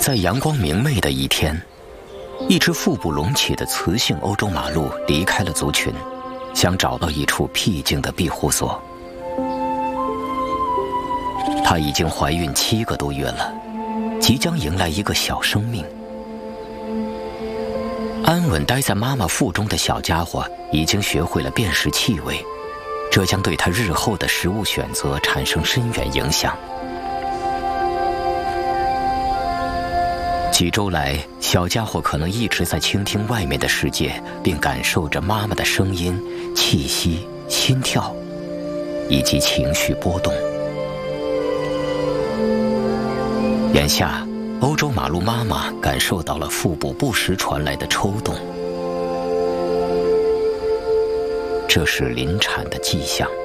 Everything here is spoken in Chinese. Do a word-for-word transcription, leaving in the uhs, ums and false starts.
在阳光明媚的一天，一只腹部隆起的雌性欧洲马鹿离开了族群，想找到一处僻静的庇护所。她已经怀孕七个多月了，即将迎来一个小生命。安稳待在妈妈腹中的小家伙已经学会了辨识气味，这将对它日后的食物选择产生深远影响。几周来，小家伙可能一直在倾听外面的世界，并感受着妈妈的声音、气息、心跳，以及情绪波动。眼下，欧洲马鹿妈妈感受到了腹部不时传来的抽动，这是临产的迹象。